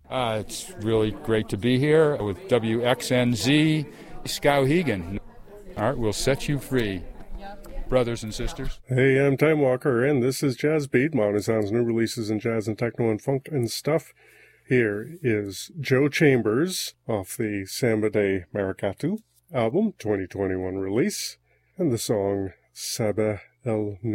It's really great to be here with WXNZ Skowhegan. All right, we'll set you free, brothers and sisters. Hey, I'm Time Walker, and this is Jazz Beat, Modern Sounds new releases in jazz and techno and funk and stuff. Here is Joe Chambers off the Samba de Maracatu album, 2021 release, and the song Saba El